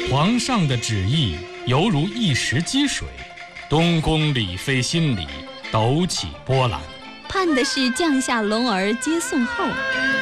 皇上的旨意犹如一石积水，东宫李妃心里抖起波澜。 盼的是降下龙儿接送后，